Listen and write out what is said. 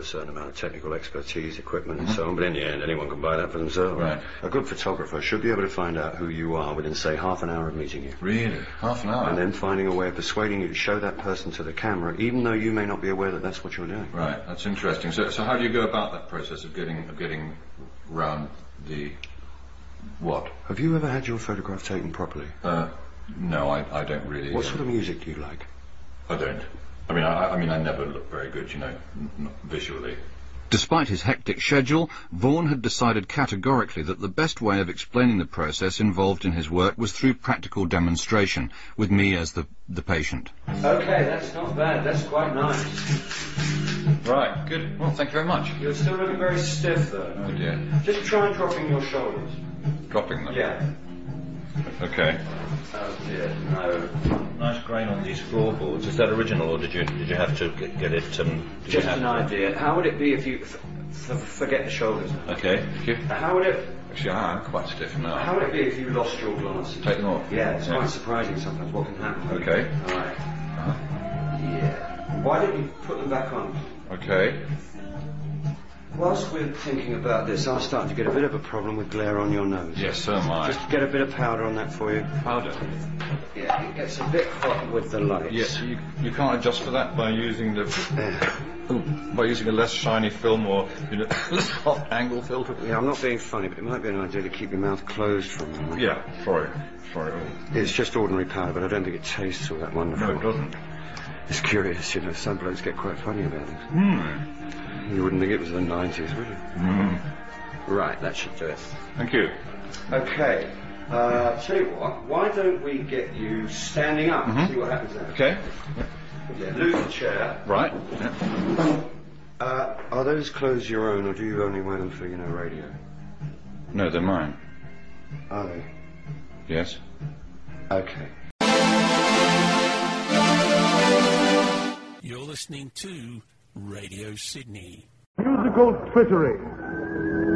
a certain amount of technical expertise, equipment and so on, but in the end anyone can buy that for themselves. Right. A good photographer should be able to find out who you are within, say, half an hour of meeting you. Really? Half an hour? And then finding a way of persuading you to show that person to the camera, even though you may not be aware that that's what you're doing. Right, that's interesting. So how do you go about that process of getting round the... what? Have you ever had your photograph taken properly? No, I don't really... What sort of music do you like? I don't. I mean, I never look very good, you know, visually. Despite his hectic schedule, Vaughan had decided categorically that the best way of explaining the process involved in his work was through practical demonstration, with me as the patient. Okay, that's not bad. That's quite nice. Right, good. Well, thank you very much. You're still looking very stiff, though. Oh, dear. Just try dropping your shoulders. Dropping them? Yeah. Okay. Oh, dear, no. Nice grain on these floorboards. Is that original, or did you have to get it? Just an idea. How would it be if you forget the shoulders? Okay. Thank you. How would it? Actually, I am quite stiff now. How would it be if you lost your glasses? Take them off? Yeah, it's quite surprising sometimes what can happen. Okay. All right. Yeah. Why don't you put them back on? Okay. Whilst we're thinking about this, I'm starting to get a bit of a problem with glare on your nose. Yes, so am I. Just get a bit of powder on that for you. Powder? Yeah, it gets a bit hot with the lights. Yes, you can't adjust for that by using the... Yeah. by using a less shiny film or, you know, soft angle filter. Yeah, I'm not being funny, but it might be an idea to keep your mouth closed for a moment. Yeah, sorry. It's just ordinary powder, but I don't think it tastes all that wonderful. No, it doesn't. It's curious, you know, some blokes get quite funny about it. Hmm. You wouldn't think it was the 90s, would you? Right, that should do it. Thank you. Okay. Tell you what, why don't we get you standing up and see what happens there? Okay. Yeah, lose the chair. Right. Yeah. Are those clothes your own, or do you only wear them for, you know, radio? No, they're mine. Are they? Yes. Okay. You're listening to Radio Sydney. Musical twittery.